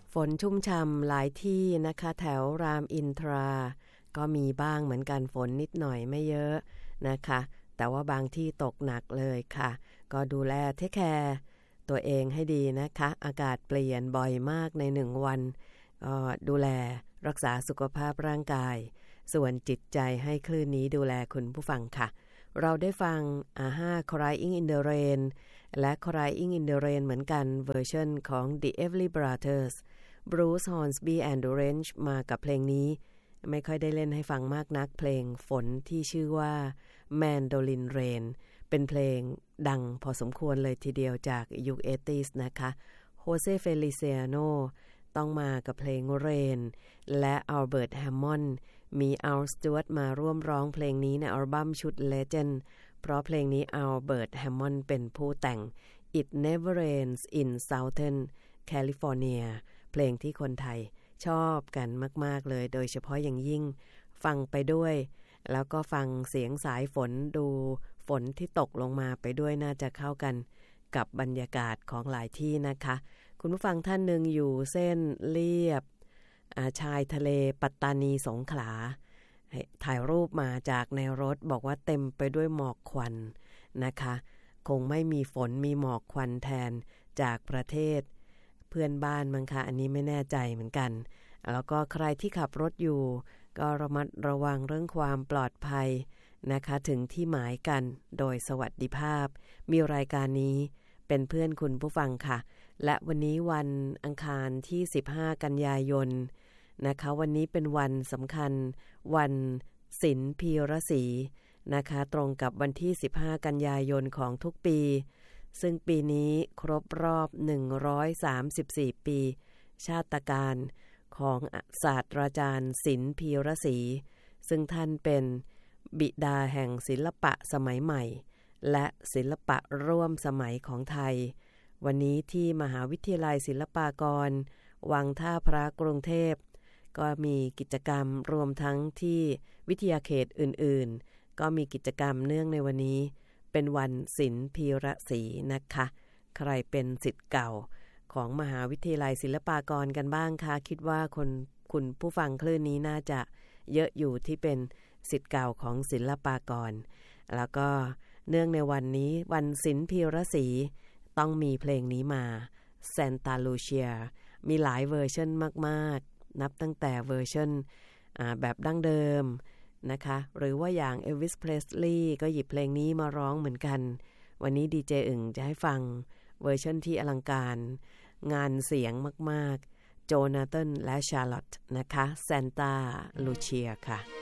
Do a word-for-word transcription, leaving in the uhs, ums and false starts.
ฝนชุ่มฉ่ำหลายที่นะคะแถวรามอินทราก็มีบ้างเหมือนกันฝนนิดหน่อยไม่เยอะนะคะแต่ว่าบางที่ตกหนักเลยค่ะก็ดูแลเทคแคร์ตัวเองให้ดีนะคะอากาศเปลี่ยนบ่อยมากในหนึ่งวันก็ดูแลรักษาสุขภาพร่างกายส่วนจิตใจให้คลื่นนี้ดูแลคุณผู้ฟังค่ะเราได้ฟังอาห้า Crying in the Rain และ Crying in the Rain เหมือนกันเวอร์ชันของ The Everly Brothers Bruce Hornsby and Orange มากับเพลงนี้ไม่ค่อยได้เล่นให้ฟังมากนักเพลงฝนที่ชื่อว่า Mandolin Rain เป็นเพลงดังพอสมควรเลยทีเดียวจากยุค เอทิส นะคะโฮเซเฟลิเซียโนต้องมากับเพลง Rain และอัลเบิร์ตแฮมมอนด์มีอัลสจ๊วตมาร่วมร้องเพลงนี้ในอัลบั้มชุด Legend เพราะเพลงนี้อัลเบิร์ตแฮมมอนด์เป็นผู้แต่ง It Never Rains in Southern California เพลงที่คนไทยชอบกันมากๆเลยโดยเฉพาะอย่างยิ่งฟังไปด้วยแล้วก็ฟังเสียงสายฝนดูฝนที่ตกลงมาไปด้วยน่าจะเข้ากันกับบรรยากาศของหลายที่นะคะคุณผู้ฟังท่านหนึ่งอยู่เส้นเลียบชายทะเลปัตตานีสงขลาถ่ายรูปมาจากในรถบอกว่าเต็มไปด้วยหมอกควันนะคะคงไม่มีฝนมีหมอกควันแทนจากประเทศเพื่อนบ้านมั้งคะอันนี้ไม่แน่ใจเหมือนกันแล้วก็ใครที่ขับรถอยู่ก็ระมัดระวังเรื่องความปลอดภัยนะคะถึงที่หมายกันโดยสวัสดิภาพมีรายการนี้เป็นเพื่อนคุณผู้ฟังค่ะและวันนี้วันอังคารที่สิบห้ากันยายนนะคะวันนี้เป็นวันสำคัญวันศิลป์พีรศรีนะคะตรงกับวันที่สิบห้ากันยายนของทุกปีซึ่งปีนี้ครบรอบหนึ่งร้อยสามสิบสี่ปีชาตการของศาสตราจารย์ศิลป์พีรศรีซึ่งท่านเป็นบิดาแห่งศิลปะสมัยใหม่และศิลปะร่วมสมัยของไทยวันนี้ที่มหาวิทยาลัยศิลปากรวังท่าพระกรุงเทพก็มีกิจกรรมรวมทั้งที่วิทยาเขตอื่นๆก็มีกิจกรรมเนื่องในวันนี้เป็นวันศิลป์พีรศรีนะคะใครเป็นศิษย์เก่าของมหาวิทยาลัยศิลปากรกันบ้างคะคิดว่าคนคุณผู้ฟังคลื่นนี้น่าจะเยอะอยู่ที่เป็นศิษย์เก่าของศิลปากรแล้วก็เนื่องในวันนี้วันศิลป์พีรศรีต้องมีเพลงนี้มา Santa Lucia มีหลายเวอร์ชันมากๆนับตั้งแต่เวอร์ชันแบบดั้งเดิมนะคะหรือว่าอย่าง Elvis Presley ก็หยิบเพลงนี้มาร้องเหมือนกันวันนี้ดีเจอึ่งจะให้ฟังเวอร์ชันที่อลังการงานเสียงมากๆโจนาธานและชาร์ลอตต์นะคะ Santa Lucia ค่ะ